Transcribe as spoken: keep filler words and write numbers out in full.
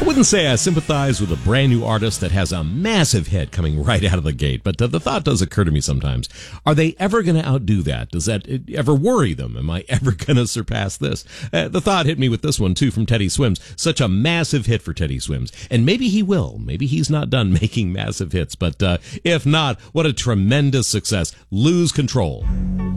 wouldn't say I sympathize with a brand new artist that has a massive hit coming right out of the gate, but uh, the thought does occur to me sometimes. Are they ever going to outdo that? Does that ever worry them? Am I ever going to surpass this? Uh, the thought hit me with this one, too, from Teddy Swims. Such a massive hit for Teddy Swims. And maybe he will. Maybe he's not done making massive hits. But uh, if not, what a tremendous success. Lose Control.